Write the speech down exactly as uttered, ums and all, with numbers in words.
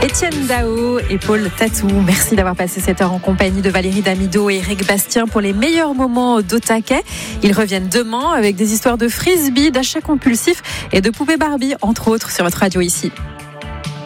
Étienne Dao et Paul Tatou, merci d'avoir passé cette heure en compagnie de Valérie Damido et Eric Bastien pour les meilleurs moments d'Otaquet. Ils reviennent demain avec des histoires de frisbee, d'achats compulsifs et de poupées Barbie, entre autres, sur votre radio ici.